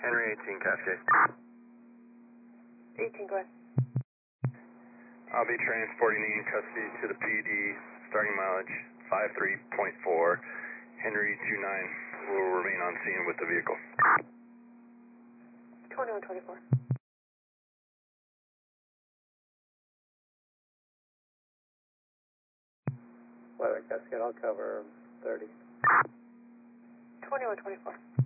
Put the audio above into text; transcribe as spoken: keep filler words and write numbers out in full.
Henry eighteen, Cascade. eighteen, go ahead. I'll be transporting you in custody to the P D, starting mileage five three point four. Henry two nine will remain on scene with the vehicle. twenty-one twenty-four. Weather Cascade, I'll cover thirty. twenty-one twenty-four.